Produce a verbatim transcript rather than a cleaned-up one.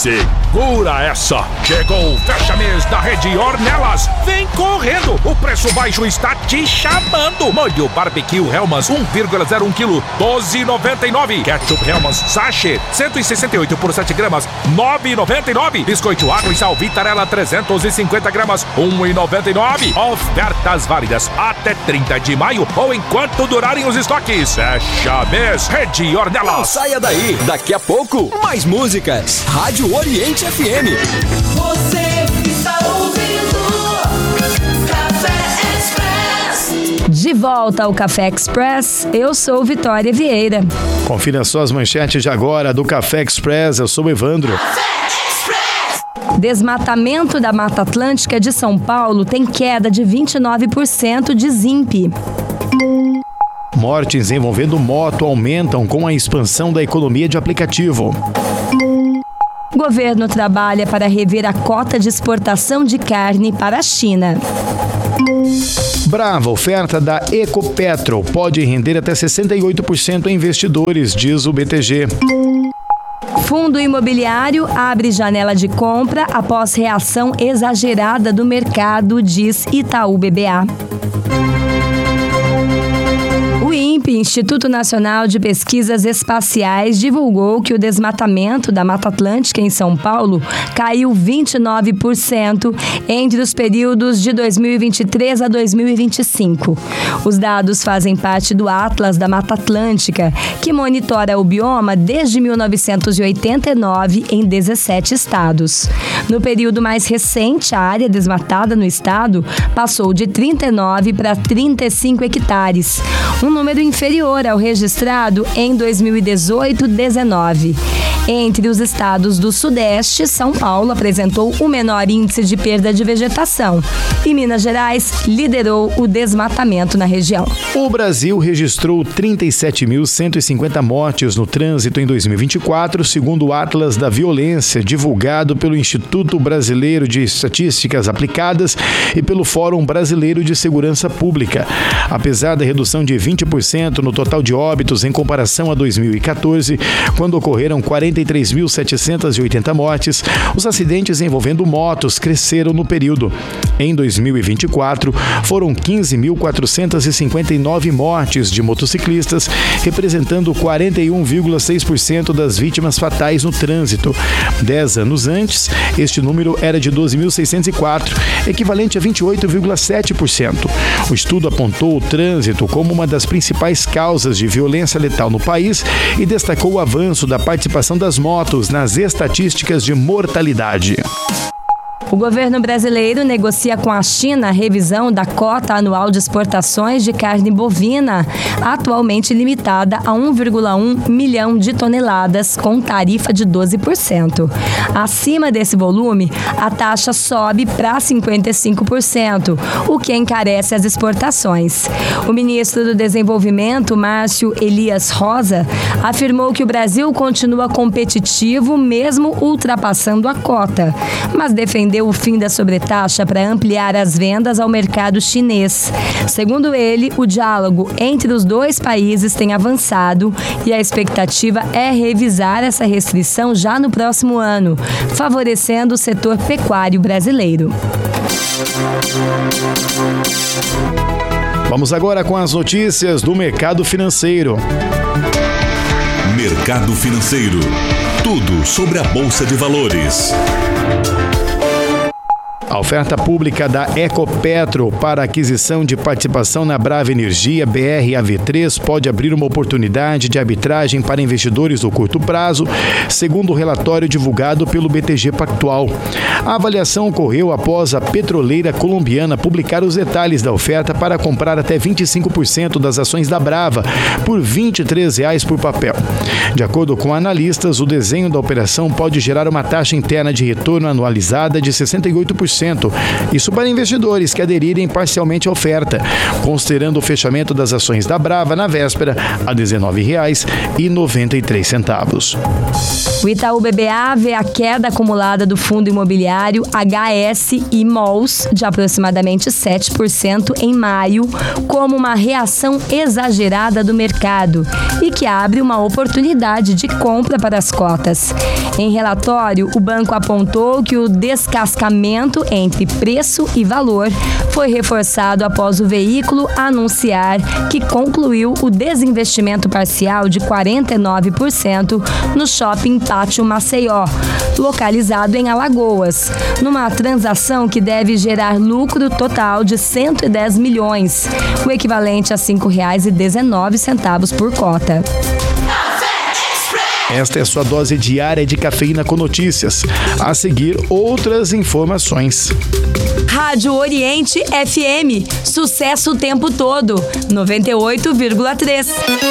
Segura essa! Chegou o fecha-mês da Rede Ornelas! Vem correndo! O preço baixo está te chamando! Molho Barbecue Hellmann's um vírgula zero um quilo, doze reais e noventa e nove centavos. Ketchup Hellmann's Sachet cento e sessenta e oito por sete gramas, nove reais e noventa e nove centavos. Biscoito Água e Sal Vitarella trezentos e cinquenta gramas, um real e noventa e nove centavos. Ofertas válidas até trinta de maio ou enquanto durarem os estoques. Fecha mês Rede Ornelas! Não saia daí! Daqui a pouco, mais músicas. Rádio Oriente F M. Você está ouvindo Café Express. De volta ao Café Express, eu sou Vitória Vieira. Confira só as manchetes de agora do Café Express. Eu sou Evandro. Desmatamento da Mata Atlântica de São Paulo tem queda de vinte e nove por cento de Z I M P. Mortes envolvendo moto aumentam com a expansão da economia de aplicativo. O governo trabalha para rever a cota de exportação de carne para a China. Brava oferta da Ecopetro pode render até sessenta e oito por cento a investidores, diz o B T G. Fundo imobiliário abre janela de compra após reação exagerada do mercado, diz Itaú B B A. O I N P, Instituto Nacional de Pesquisas Espaciais, divulgou que o desmatamento da Mata Atlântica em São Paulo caiu vinte e nove por cento entre os períodos de dois mil e vinte e três a dois mil e vinte e cinco. Os dados fazem parte do Atlas da Mata Atlântica, que monitora o bioma desde mil novecentos e oitenta e nove em dezessete estados. No período mais recente, a área desmatada no estado passou de trinta e nove para trinta e cinco hectares, um número inferior ao registrado em dois mil e dezoito a dezenove. Entre os estados do Sudeste, São Paulo apresentou o menor índice de perda de vegetação e Minas Gerais liderou o desmatamento na região. O Brasil registrou trinta e sete mil cento e cinquenta mortes no trânsito em dois mil e vinte e quatro, segundo o Atlas da Violência, divulgado pelo Instituto Brasileiro de Estatísticas Aplicadas e pelo Fórum Brasileiro de Segurança Pública. Apesar da redução de vinte por cento no total de óbitos em comparação a dois mil e quatorze, quando ocorreram quarenta e três mil setecentas e oitenta mortes, os acidentes envolvendo motos cresceram no período. Em dois mil e vinte e quatro, foram quinze mil quatrocentas e cinquenta e nove mortes de motociclistas, representando quarenta e um vírgula seis por cento das vítimas fatais no trânsito. Dez anos antes, este número era de doze mil seiscentos e quatro, equivalente a vinte e oito vírgula sete por cento. O estudo apontou o trânsito como uma das principais causas de violência letal no país e destacou o avanço da participação das motos nas estatísticas de mortalidade. O governo brasileiro negocia com a China a revisão da cota anual de exportações de carne bovina, atualmente limitada a um vírgula um milhão de toneladas, com tarifa de doze por cento. Acima desse volume, a taxa sobe para cinquenta e cinco por cento, o que encarece as exportações. O ministro do Desenvolvimento, Márcio Elias Rosa, afirmou que o Brasil continua competitivo mesmo ultrapassando a cota, mas defendeu o fim da sobretaxa para ampliar as vendas ao mercado chinês. Segundo ele, o diálogo entre os dois países tem avançado e a expectativa é revisar essa restrição já no próximo ano, favorecendo o setor pecuário brasileiro. Vamos agora com as notícias do mercado financeiro. Mercado financeiro. Tudo sobre a Bolsa de Valores. A oferta pública da Ecopetro para aquisição de participação na Brava Energia B R A V três pode abrir uma oportunidade de arbitragem para investidores do curto prazo, segundo o relatório divulgado pelo B T G Pactual. A avaliação ocorreu após a petroleira colombiana publicar os detalhes da oferta para comprar até vinte e cinco por cento das ações da Brava por vinte e três reais por papel. De acordo com analistas, o desenho da operação pode gerar uma taxa interna de retorno anualizada de sessenta e oito por cento. cento. Isso para investidores que aderirem parcialmente à oferta, considerando o fechamento das ações da Brava na véspera a dezenove reais e noventa e três centavos. O Itaú B B A vê a queda acumulada do fundo imobiliário H S I Malls de aproximadamente sete por cento em maio como uma reação exagerada do mercado e que abre uma oportunidade de compra para as cotas. Em relatório, o banco apontou que o descascamento entre preço e valor foi reforçado após o veículo anunciar que concluiu o desinvestimento parcial de quarenta e nove por cento no shopping Pátio Maceió, localizado em Alagoas, numa transação que deve gerar lucro total de cento e dez milhões, o equivalente a cinco reais e dezenove centavos por cota. Esta é a sua dose diária de cafeína com notícias. A seguir, outras informações. Rádio Oriente F M, sucesso o tempo todo, noventa e oito vírgula três.